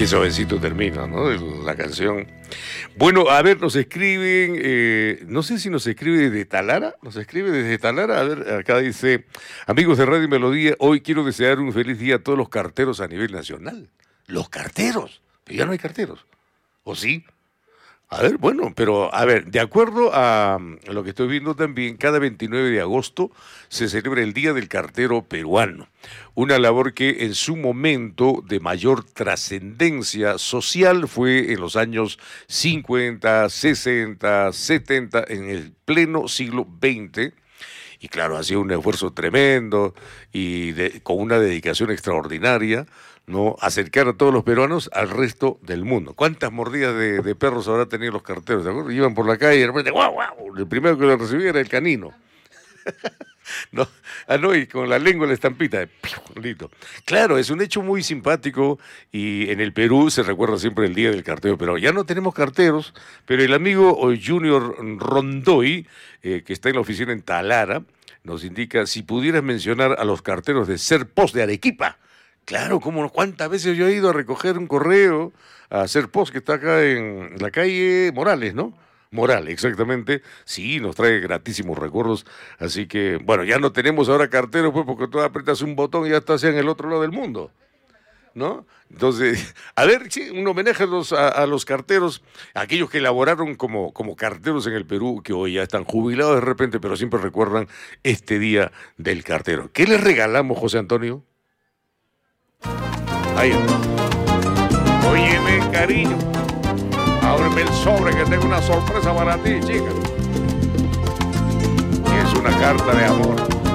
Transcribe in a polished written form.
Qué suavecito termina, ¿no? La canción. Bueno, a ver, nos escriben, no sé si nos escribe desde Talara, nos escribe desde Talara, a ver, acá dice, amigos de Radio Melodía, hoy quiero desear un feliz día a todos los carteros a nivel nacional. Los carteros, pero ya no hay carteros, ¿o sí? A ver, bueno, pero a ver, de acuerdo a lo que estoy viendo también, cada 29 de agosto se celebra el Día del Cartero Peruano, una labor que en su momento de mayor trascendencia social fue en los años 50, 60, 70, en el pleno siglo XX. Y claro, ha sido un esfuerzo tremendo y con una dedicación extraordinaria, ¿no? Acercar a todos los peruanos al resto del mundo. ¿Cuántas mordidas de perros habrá tenido los carteros? ¿De acuerdo? Iban por la calle y de repente, ¡guau, guau! El primero que lo recibía era el canino. No, no, y con la lengua en la estampita, listo. Claro, es un hecho muy simpático y en el Perú se recuerda siempre el Día del Cartero, pero ya no tenemos carteros, pero el amigo Junior Rondoy, que está en la oficina en Talara, nos indica si pudieras mencionar a los carteros de Serpost de Arequipa. Claro, cuántas veces yo he ido a recoger un correo a Serpost, que está acá en la calle Morales, ¿no? Morales, exactamente. Sí, nos trae gratísimos recuerdos. Así que, bueno, ya no tenemos ahora carteros, pues, porque tú apretas un botón y ya estás en el otro lado del mundo, ¿no? Entonces, a ver, sí, un homenaje a los carteros, aquellos que laboraron como carteros en el Perú, que hoy ya están jubilados de repente, pero siempre recuerdan este Día del Cartero. ¿Qué les regalamos, José Antonio? Ahí está. Óyeme, cariño. Ábreme el sobre que tengo una sorpresa para ti, chica. Es una carta de amor.